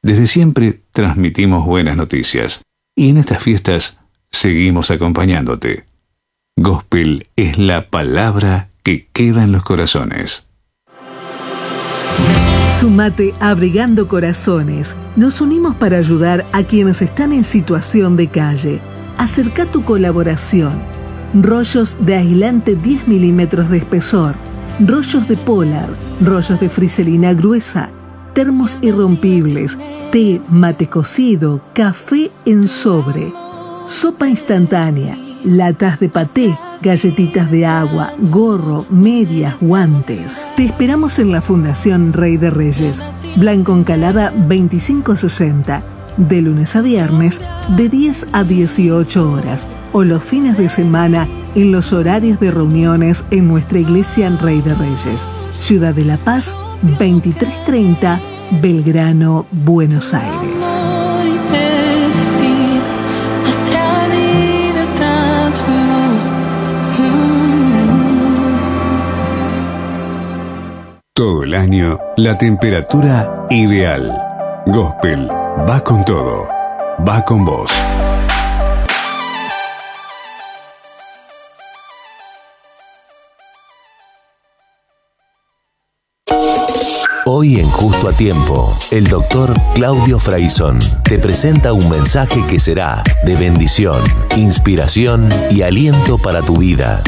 Desde siempre transmitimos buenas noticias y en estas fiestas seguimos acompañándote. Gospel es la palabra que queda en los corazones. Sumate a Abrigando Corazones. Nos unimos para ayudar a quienes están en situación de calle. Acerca tu colaboración. Rollos de aislante 10 milímetros de espesor, rollos de Polar, rollos de friselina gruesa, termos irrompibles, té, mate cocido, café en sobre, sopa instantánea, latas de paté, galletitas de agua, gorro, medias, guantes. Te esperamos en la Fundación Rey de Reyes, Blanco Encalada 2560, de lunes a viernes, de 10 a 18 horas, o los fines de semana en los horarios de reuniones en nuestra iglesia en Rey de Reyes, Ciudad de La Paz, 2330, Belgrano, Buenos Aires. Todo el año, la temperatura ideal. Gospel va con todo. Va con vos. Hoy en Justo a Tiempo, el doctor Claudio Fraizón te presenta un mensaje que será de bendición, inspiración y aliento para tu vida.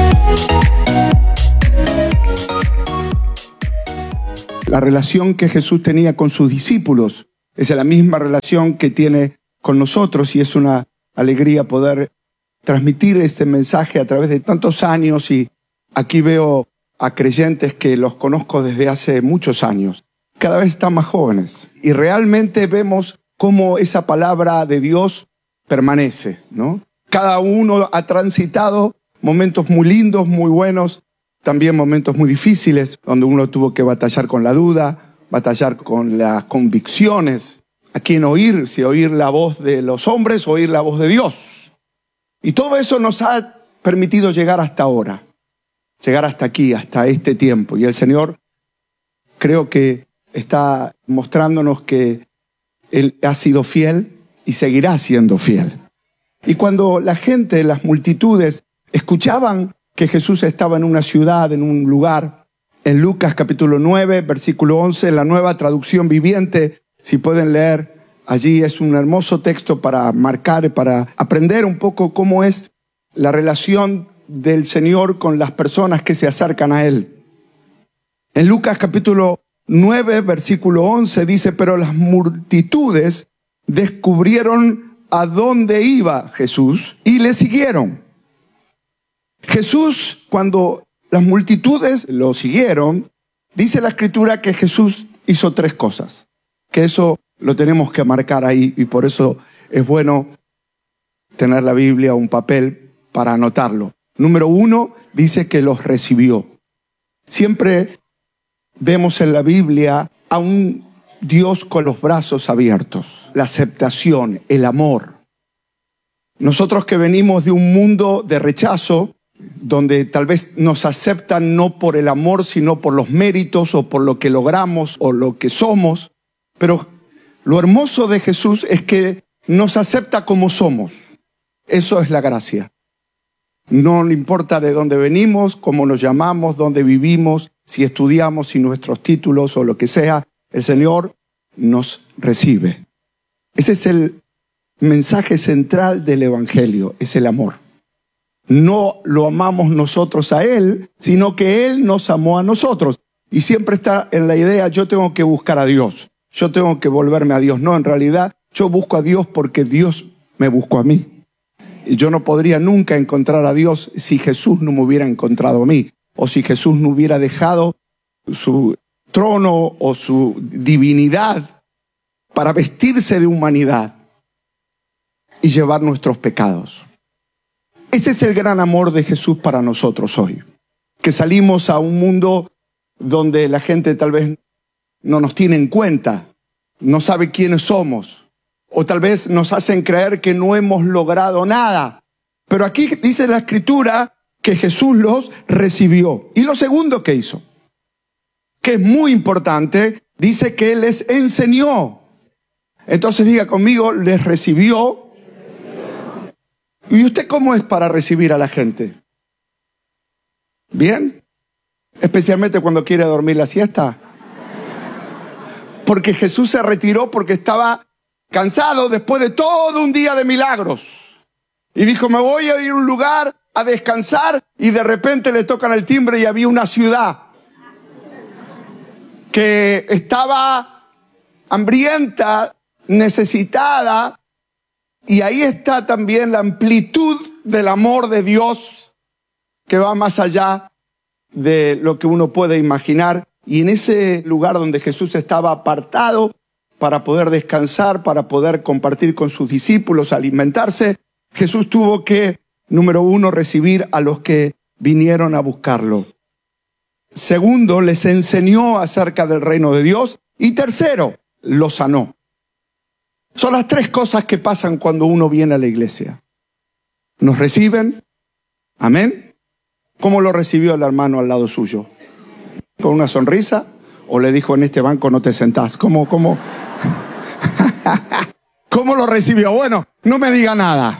La relación que Jesús tenía con sus discípulos es la misma relación que tiene con nosotros y es una alegría poder transmitir este mensaje a través de tantos años, y aquí veo a creyentes que los conozco desde hace muchos años. Cada vez están más jóvenes y realmente vemos cómo esa palabra de Dios permanece, ¿no? Cada uno ha transitado momentos muy lindos, muy buenos, también momentos muy difíciles, donde uno tuvo que batallar con la duda, batallar con las convicciones. ¿A quién oír? Si oír la voz de los hombres o oír la voz de Dios. Y todo eso nos ha permitido llegar hasta ahora. Llegar hasta aquí, hasta este tiempo. Y el Señor creo que está mostrándonos que Él ha sido fiel y seguirá siendo fiel. Y cuando la gente, las multitudes, escuchaban que Jesús estaba en una ciudad, en un lugar, en Lucas capítulo 9, versículo 11, en la Nueva Traducción Viviente, si pueden leer, allí es un hermoso texto para marcar, para aprender un poco cómo es la relación del Señor con las personas que se acercan a Él. En Lucas capítulo 9, versículo 11 dice, pero las multitudes descubrieron a dónde iba Jesús y le siguieron. Jesús, cuando las multitudes lo siguieron, dice la Escritura que Jesús hizo 3 cosas. Que eso lo tenemos que marcar ahí y por eso es bueno tener la Biblia o un papel para anotarlo. Número 1, dice que los recibió. Siempre vemos en la Biblia a un Dios con los brazos abiertos, la aceptación, el amor. Nosotros que venimos de un mundo de rechazo, donde tal vez nos aceptan no por el amor, sino por los méritos o por lo que logramos o lo que somos, pero lo hermoso de Jesús es que nos acepta como somos. Eso es la gracia. No le importa de dónde venimos, cómo nos llamamos, dónde vivimos, si estudiamos, si nuestros títulos o lo que sea, el Señor nos recibe. Ese es el mensaje central del Evangelio, es el amor. No lo amamos nosotros a Él, sino que Él nos amó a nosotros. Y siempre está en la idea, yo tengo que buscar a Dios, yo tengo que volverme a Dios. No, en realidad yo busco a Dios porque Dios me buscó a mí. Y yo no podría nunca encontrar a Dios si Jesús no me hubiera encontrado a mí, o si Jesús no hubiera dejado su trono o su divinidad para vestirse de humanidad y llevar nuestros pecados. Ese es el gran amor de Jesús para nosotros hoy, que salimos a un mundo donde la gente tal vez no nos tiene en cuenta, no sabe quiénes somos, o tal vez nos hacen creer que no hemos logrado nada. Pero aquí dice la Escritura que Jesús los recibió. Y lo segundo que hizo, que es muy importante, dice que Él les enseñó. Entonces diga conmigo, les recibió. ¿Y usted cómo es para recibir a la gente? ¿Bien? Especialmente cuando quiere dormir la siesta. Porque Jesús se retiró porque estaba cansado después de todo un día de milagros. Y dijo, me voy a ir a un lugar a descansar, y de repente le tocan el timbre y había una ciudad que estaba hambrienta, necesitada, y ahí está también la amplitud del amor de Dios que va más allá de lo que uno puede imaginar. Y en ese lugar donde Jesús estaba apartado para poder descansar, para poder compartir con sus discípulos, alimentarse, Jesús tuvo que, número uno, recibir a los que vinieron a buscarlo. Segundo, les enseñó acerca del reino de Dios. Y tercero, los sanó. Son las tres cosas que pasan cuando uno viene a la iglesia. Nos reciben. Amén. ¿Cómo lo recibió el hermano al lado suyo? ¿Con una sonrisa? ¿O le dijo, en este banco no te sentás? ¿Cómo lo recibió? Bueno, no me diga nada.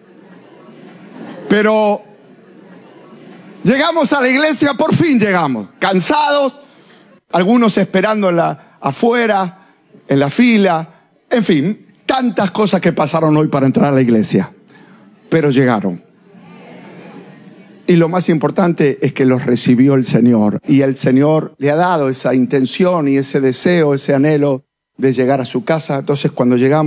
Pero llegamos a la iglesia, por fin llegamos. Cansados, algunos esperando afuera, en la fila. En fin, tantas cosas que pasaron hoy para entrar a la iglesia. Pero llegaron. Y lo más importante es que los recibió el Señor. Y el Señor le ha dado esa intención y ese deseo, ese anhelo de llegar a su casa. Entonces, cuando llegamos,